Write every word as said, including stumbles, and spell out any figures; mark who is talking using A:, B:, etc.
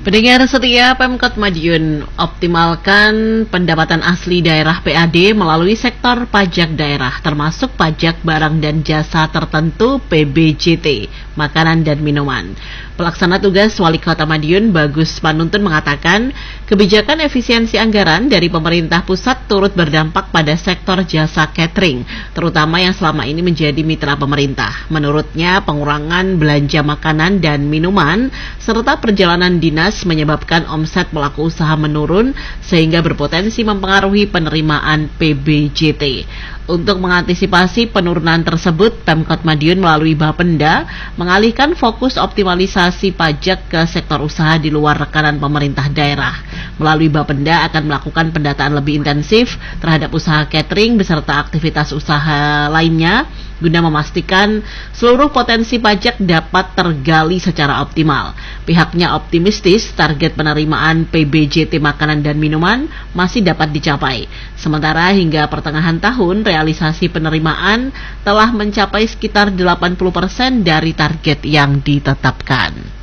A: Pendengar setia, Pemkot Madiun optimalkan pendapatan asli daerah P A D melalui sektor pajak daerah, termasuk pajak barang dan jasa tertentu P B J T, makanan dan minuman. Pelaksana tugas Wali Kota Madiun, Bagus Panuntun, mengatakan kebijakan efisiensi anggaran dari pemerintah pusat turut berdampak pada sektor jasa catering, terutama yang selama ini menjadi mitra pemerintah. Menurutnya, pengurangan belanja makanan dan minuman serta perjalanan dinas menyebabkan omset pelaku usaha menurun sehingga berpotensi mempengaruhi penerimaan P B J T. Untuk mengantisipasi penurunan tersebut, Pemkot Madiun melalui Bapenda mengalihkan fokus optimalisasi pajak ke sektor usaha di luar rekanan pemerintah daerah. Melalui Bapenda akan melakukan pendataan lebih intensif terhadap usaha catering beserta aktivitas usaha lainnya guna memastikan seluruh potensi pajak dapat tergali secara optimal. Pihaknya optimistis target penerimaan P B J T makanan dan minuman masih dapat dicapai. Sementara hingga pertengahan tahun, realisasi penerimaan telah mencapai sekitar delapan puluh persen dari target yang ditetapkan.